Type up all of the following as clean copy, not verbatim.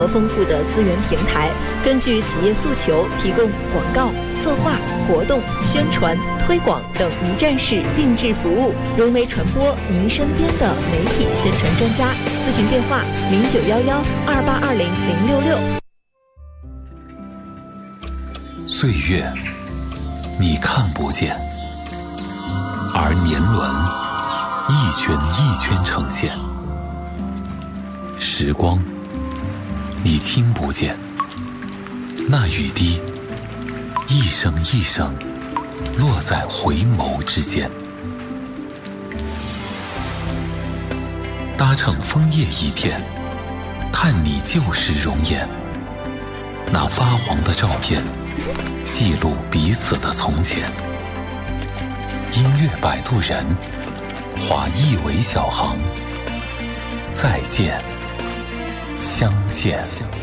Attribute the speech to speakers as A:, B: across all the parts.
A: 丰富的资源平台，根据企业诉求提供广告、策划、活动、宣传、推广等一站式定制服务，融为传播您身边的媒体宣传专家。咨询电话091128200666。
B: 岁月你看不见，而年轮一圈一圈呈现。时光你听不见，那雨滴一声一声落在回眸之间。搭乘枫叶一片，看你旧时容颜。那发黄的照片，记录彼此的从前。音乐摆渡人，划一尾小航。再见，相见。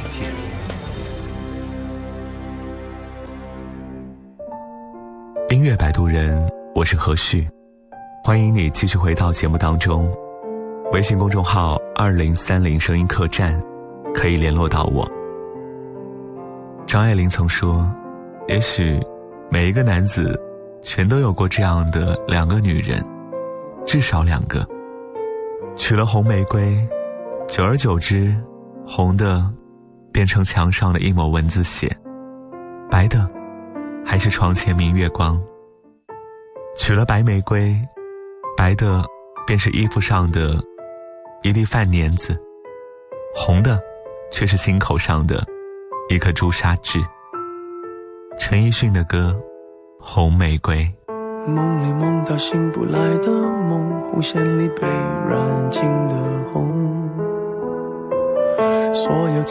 C: 音乐摆渡人，我是何旭，欢迎你继续回到节目当中。微信公众号2030声音客栈可以联络到我。张爱玲曾说，也许每一个男子全都有过这样的2个女人，至少2个。娶了红玫瑰，久而久之，红的变成墙上的一抹蚊子血，白的还是床前明月光。娶了白玫瑰，白的便是衣服上的一粒饭粘子，红的却是心口上的一颗朱砂痣。陈奕迅的歌《红玫瑰》。
D: 梦里梦到醒不来的梦，红线里被染尽的红，所有